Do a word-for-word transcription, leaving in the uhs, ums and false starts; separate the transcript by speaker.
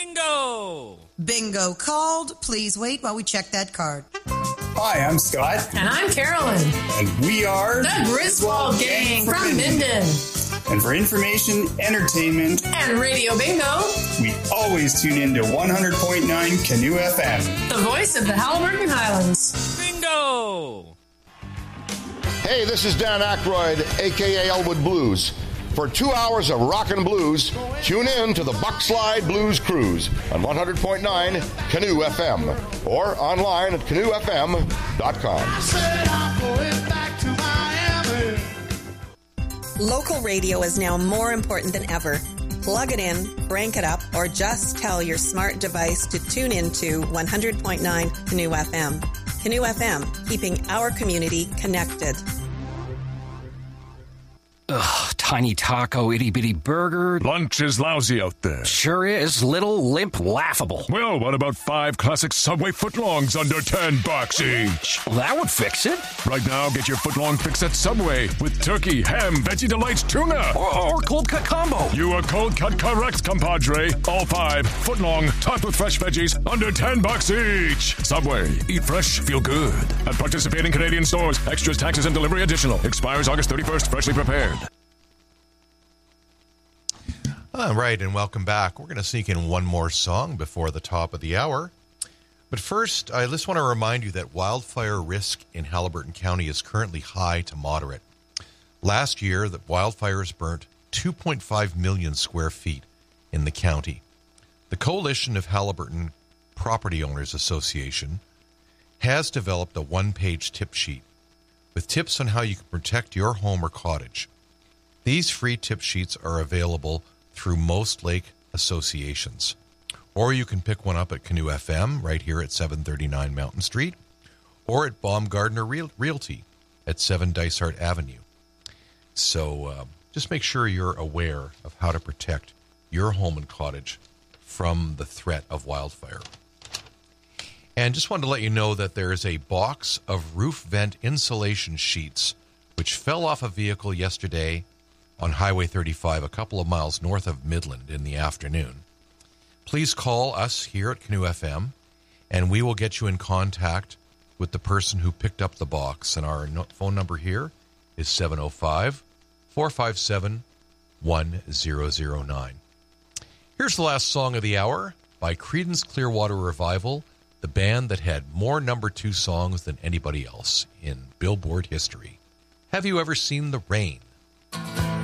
Speaker 1: Bingo!
Speaker 2: Bingo called. Please wait while we check that card.
Speaker 3: Hi, I'm Scott.
Speaker 4: And I'm Carolyn.
Speaker 3: And we are
Speaker 4: the Griswold Gang from, from Minden. Minden.
Speaker 3: And for information, entertainment,
Speaker 4: and Radio Bingo,
Speaker 3: we always tune in to one hundred point nine Canoe F M.
Speaker 4: The voice of the Haliburton Highlands.
Speaker 1: Bingo!
Speaker 5: Hey, this is Dan Aykroyd, a k a. Elwood Blues. For two hours of rock and blues, tune in to the Buckslide Blues Cruise on one hundred point nine Canoe F M or online at canoe f m dot com.
Speaker 6: Local radio is now more important than ever. Plug it in, crank it up, or just tell your smart device to tune in to one hundred point nine Canoe F M. Canoe F M, keeping our community connected.
Speaker 7: Ugh, tiny taco, itty-bitty burger.
Speaker 8: Lunch is lousy out there.
Speaker 7: Sure is. Little, limp, laughable.
Speaker 8: Well, what about five classic Subway footlongs under ten bucks each?
Speaker 7: Well, that would fix it.
Speaker 8: Right now, get your footlong fix at Subway with turkey, ham, Veggie Delights, tuna.
Speaker 7: Or, or cold cut combo.
Speaker 8: You are cold cut correct, compadre. All five footlong, topped with fresh veggies, under ten bucks each. Subway. Eat fresh, feel good. At participating Canadian stores. Extras, taxes, and delivery additional. Expires August thirty-first. Freshly prepared.
Speaker 9: All right, and welcome back. We're going to sneak in one more song before the top of the hour. But first, I just want to remind you that wildfire risk in Haliburton County is currently high to moderate. Last year, the wildfires burnt two point five million square feet in the county. The Coalition of Haliburton Property Owners Association has developed a one-page tip sheet with tips on how you can protect your home or cottage. These free tip sheets are available through most lake associations. Or you can pick one up at Canoe F M right here at seven thirty-nine Mountain Street, or at Baumgardner Real- Realty at seven Dysart Avenue. So uh, just make sure you're aware of how to protect your home and cottage from the threat of wildfire. And just wanted to let you know that there is a box of roof vent insulation sheets which fell off a vehicle yesterday on Highway thirty-five, a couple of miles north of Midland in the afternoon. Please call us here at Canoe F M, and we will get you in contact with the person who picked up the box. And our no- phone number here is seven oh five, four five seven, one zero zero nine. Here's the last song of the hour by Creedence Clearwater Revival, the band that had more number two songs than anybody else in Billboard history. Have you ever seen the rain?